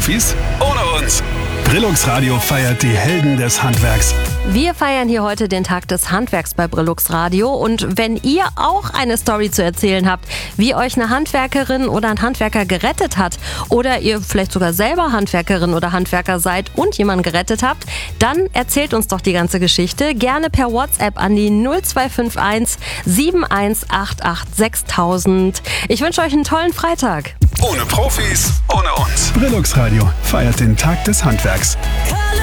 Profis ohne uns. Brillux Radio feiert die Helden des Handwerks. Wir feiern hier heute den Tag des Handwerks bei Brillux Radio. Und wenn ihr auch eine Story zu erzählen habt, wie euch eine Handwerkerin oder ein Handwerker gerettet hat oder ihr vielleicht sogar selber Handwerkerin oder Handwerker seid und jemanden gerettet habt, dann erzählt uns doch die ganze Geschichte. Gerne per WhatsApp an die 0251 7188 6000. Ich wünsche euch einen tollen Freitag. Ohne Profis, ohne uns. Brillux Radio feiert den Tag des Handwerks.